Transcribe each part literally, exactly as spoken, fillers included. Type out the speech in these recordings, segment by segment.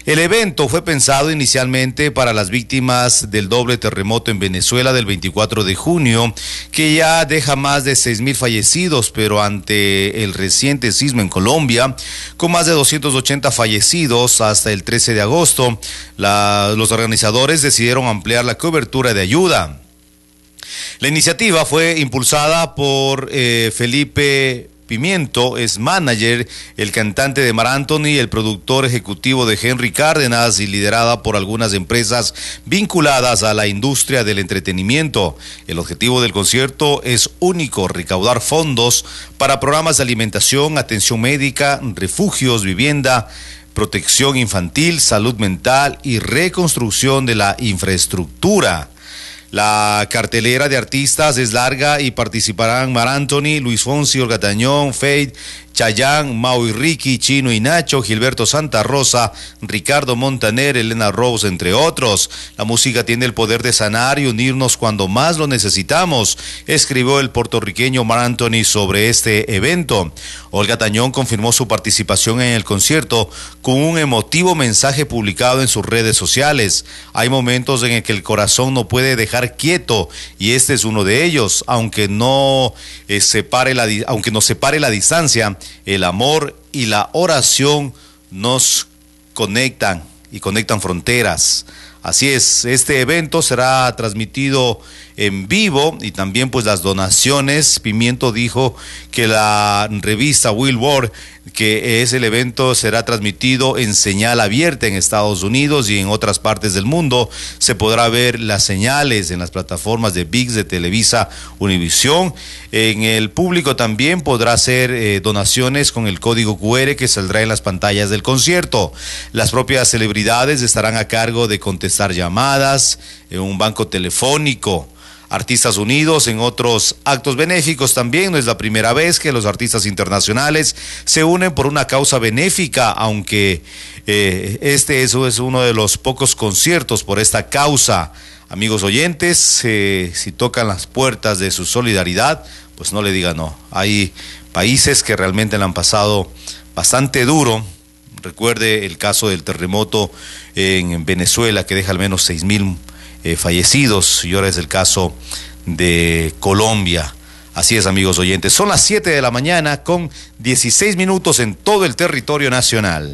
El evento fue pensado inicialmente para las víctimas del doble terremoto en Venezuela del veinticuatro de junio, que ya deja más de seis mil fallecidos, pero ante el reciente sismo en Colombia, con más de doscientos ochenta fallecidos hasta el trece de agosto, la, los organizadores decidieron ampliar la cobertura de ayuda. La iniciativa fue impulsada por eh, Felipe Pimiento, es manager, el cantante de Mar Anthony, el productor ejecutivo de Henry Cárdenas y liderada por algunas empresas vinculadas a la industria del entretenimiento. El objetivo del concierto es único: recaudar fondos para programas de alimentación, atención médica, refugios, vivienda, protección infantil, salud mental y reconstrucción de la infraestructura. La cartelera de artistas es larga y participarán Mar Anthony, Luis Fonsi, Olga Tañón, Fade, Chayanne, Mau y Ricky, Chino y Nacho, Gilberto Santa Rosa, Ricardo Montaner, Elena Rose, entre otros. La música tiene el poder de sanar y unirnos cuando más lo necesitamos, escribió el puertorriqueño Mar Anthony sobre este evento. Olga Tañón confirmó su participación en el concierto con un emotivo mensaje publicado en sus redes sociales. Hay momentos en el que el corazón no puede dejar quieto y este es uno de ellos, aunque no eh, separe la, aunque nos separe la distancia. El amor y la oración nos conectan y conectan fronteras. Así es, este evento será transmitido en vivo y también pues las donaciones. Pimiento dijo que la revista Billboard, que es el evento, será transmitido en señal abierta en Estados Unidos y en otras partes del mundo. Se podrá ver las señales en las plataformas de V I X, de Televisa, Univisión. En el público también podrá hacer eh, donaciones con el código cu erre que saldrá en las pantallas del concierto. Las propias celebridades estarán a cargo de contestar llamadas en un banco telefónico. Artistas unidos en otros actos benéficos también. No es la primera vez que los artistas internacionales se unen por una causa benéfica, aunque eh, este eso es uno de los pocos conciertos por esta causa. Amigos oyentes, eh, si tocan las puertas de su solidaridad, pues no le digan no. Hay países que realmente le han pasado bastante duro. Recuerde el caso del terremoto en Venezuela, que deja al menos seis mil Eh, fallecidos, y ahora es el caso de Colombia. Así es, amigos oyentes, son las siete de la mañana con dieciséis minutos en todo el territorio nacional.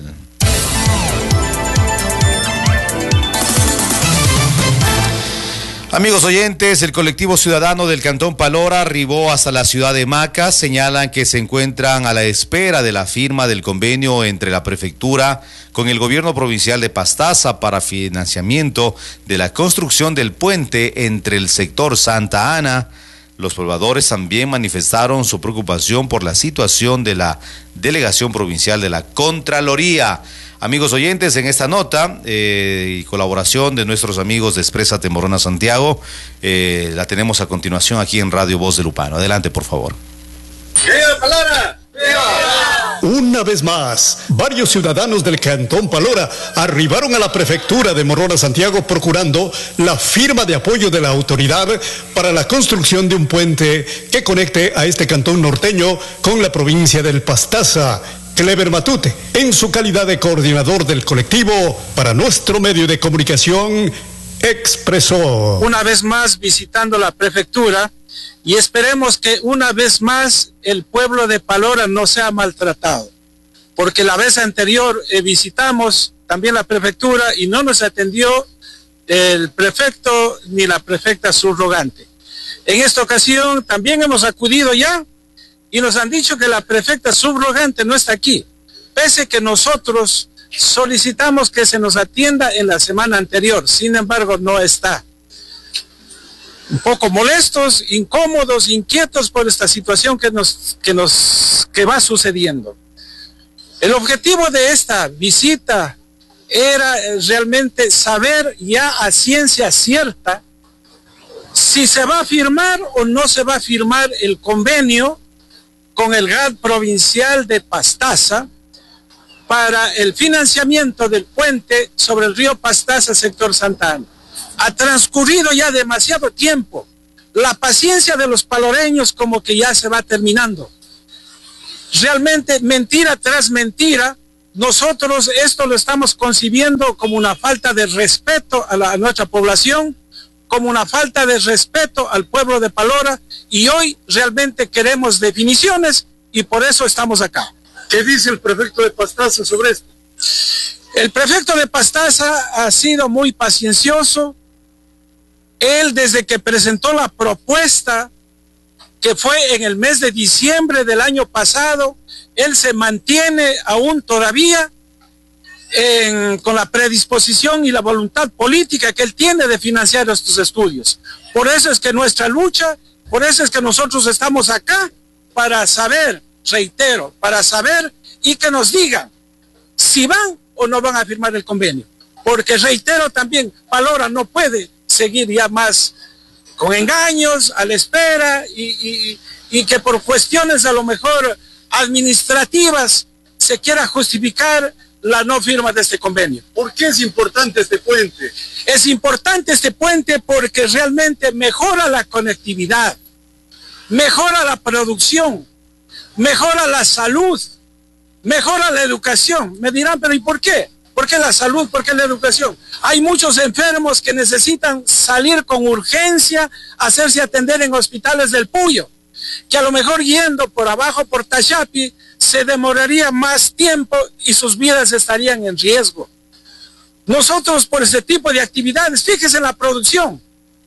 Amigos oyentes, el colectivo ciudadano del Cantón Palora arribó hasta la ciudad de Macas. Señalan que se encuentran a la espera de la firma del convenio entre la prefectura con el gobierno provincial de Pastaza para financiamiento de la construcción del puente entre el sector Santa Ana. Los pobladores también manifestaron su preocupación por la situación de la delegación provincial de la Contraloría. Amigos oyentes, en esta nota eh, y colaboración de nuestros amigos de Exprésate Morona Santiago, eh, la tenemos a continuación aquí en Radio Voz de Lupano. Adelante, por favor. ¡Viva Palora! ¡Viva! Una vez más, varios ciudadanos del Cantón Palora arribaron a la prefectura de Morona Santiago procurando la firma de apoyo de la autoridad para la construcción de un puente que conecte a este cantón norteño con la provincia del Pastaza. Clever Matute, en su calidad de coordinador del colectivo para nuestro medio de comunicación, expresó: una vez más visitando la prefectura y esperemos que una vez más el pueblo de Palora no sea maltratado, porque la vez anterior eh, visitamos también la prefectura y no nos atendió el prefecto ni la prefecta subrogante. En esta ocasión también hemos acudido ya y nos han dicho que la prefecta subrogante no está aquí, pese que nosotros solicitamos que se nos atienda en la semana anterior, sin embargo no está. Un poco molestos, incómodos, inquietos por esta situación que nos, que nos, que va sucediendo. El objetivo de esta visita era realmente saber ya a ciencia cierta si se va a firmar o no se va a firmar el convenio con el G A D provincial de Pastaza para el financiamiento del puente sobre el río Pastaza, sector Santa Ana. Ha transcurrido ya demasiado tiempo. La paciencia de los paloreños como que ya se va terminando. Realmente mentira tras mentira nosotros esto lo estamos concibiendo como una falta de respeto a, la, a nuestra población, como una falta de respeto al pueblo de Palora, y hoy realmente queremos definiciones y por eso estamos acá. ¿Qué dice el prefecto de Pastaza sobre esto? El prefecto de Pastaza ha sido muy paciencioso. Él, desde que presentó la propuesta, que fue en el mes de diciembre del año pasado, él se mantiene aún todavía en, con la predisposición y la voluntad política que él tiene de financiar estos estudios. Por eso es que nuestra lucha, por eso es que nosotros estamos acá, para saber, reitero, para saber y que nos digan si van o no van a firmar el convenio. Porque reitero también, Palora no puede seguir ya más con engaños, a la espera, y, y, y que por cuestiones a lo mejor administrativas se quiera justificar la no firma de este convenio. ¿Por qué es importante este puente? Es importante este puente porque realmente mejora la conectividad, mejora la producción, mejora la salud, mejora la educación. Me dirán, pero ¿y por qué? ¿Por qué la salud? ¿Por qué la educación? Hay muchos enfermos que necesitan salir con urgencia, hacerse atender en hospitales del Puyo, que a lo mejor yendo por abajo, por Tachapi, se demoraría más tiempo y sus vidas estarían en riesgo. Nosotros, por ese tipo de actividades, fíjese en la producción,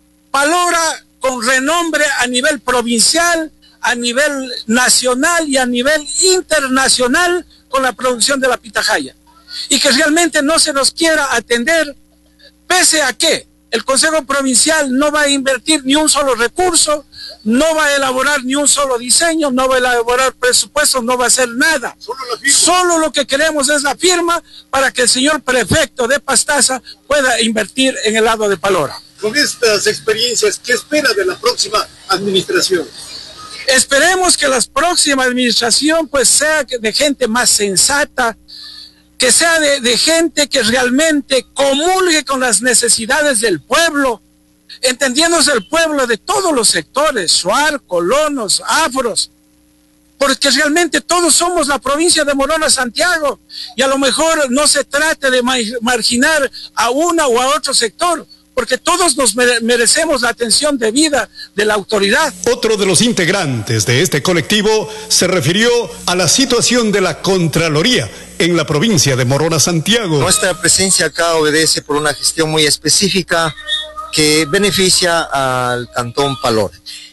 Palora con renombre a nivel provincial, a nivel nacional y a nivel internacional con la producción de la pitahaya. Y que realmente no se nos quiera atender, pese a que el Consejo Provincial no va a invertir ni un solo recurso, no va a elaborar ni un solo diseño, no va a elaborar presupuesto, no va a hacer nada. Solo, la firma. Solo lo que queremos es la firma para que el señor prefecto de Pastaza pueda invertir en el lado de Palora. Con estas experiencias, ¿qué espera de la próxima administración? Esperemos que la próxima administración pues sea de gente más sensata, que sea de, de gente que realmente comulgue con las necesidades del pueblo, entendiéndose el pueblo de todos los sectores, shuar, colonos, afros, porque realmente todos somos la provincia de Morona Santiago, y a lo mejor no se trate de marginar a una o a otro sector, porque todos nos merecemos la atención debida de la autoridad. Otro de los integrantes de este colectivo se refirió a la situación de la Contraloría en la provincia de Morona Santiago. Nuestra presencia acá obedece por una gestión muy específica que beneficia al Cantón Palora.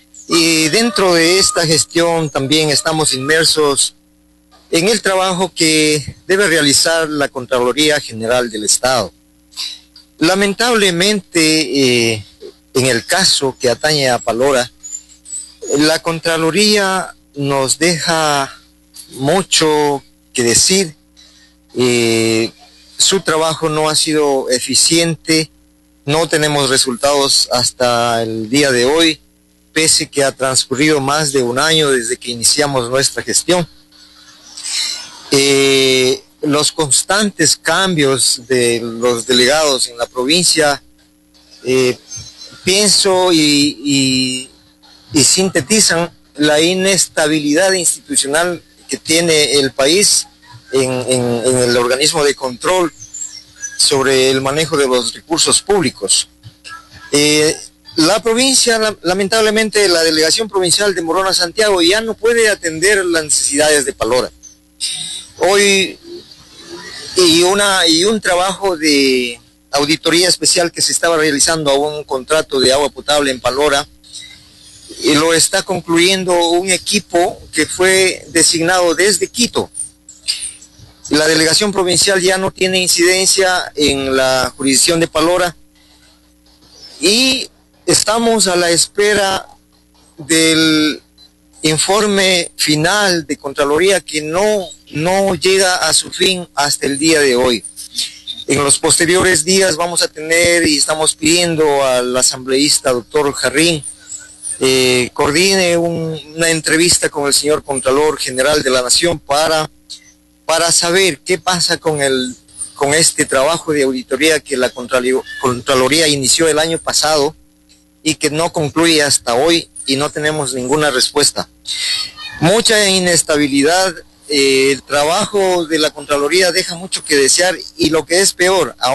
Y dentro de esta gestión también estamos inmersos en el trabajo que debe realizar la Contraloría General del Estado. Lamentablemente, eh, en el caso que atañe a Palora, la Contraloría nos deja mucho que decir. Eh, su trabajo no ha sido eficiente, no tenemos resultados hasta el día de hoy, pese que ha transcurrido más de un año desde que iniciamos nuestra gestión. Eh, los constantes cambios de los delegados en la provincia, eh, pienso y, y, y sintetizan la inestabilidad institucional que tiene el país en, en, en el organismo de control sobre el manejo de los recursos públicos. Eh, la provincia, la, lamentablemente, la delegación provincial de Morona Santiago ya no puede atender las necesidades de Palora. Hoy, y, una, y un trabajo de auditoría especial que se estaba realizando a un contrato de agua potable en Palora, y lo está concluyendo un equipo que fue designado desde Quito. La delegación provincial ya no tiene incidencia en la jurisdicción de Palora y estamos a la espera del informe final de Contraloría que no, no llega a su fin hasta el día de hoy. En los posteriores días vamos a tener y estamos pidiendo al asambleísta doctor Jarrín eh, coordine un, una entrevista con el señor Contralor General de la Nación para, para saber qué pasa con, el, con este trabajo de auditoría que la Contraloría inició el año pasado y que no concluye hasta hoy y no tenemos ninguna respuesta. Mucha inestabilidad eh, el trabajo de la Contraloría deja mucho que desear y lo que es peor,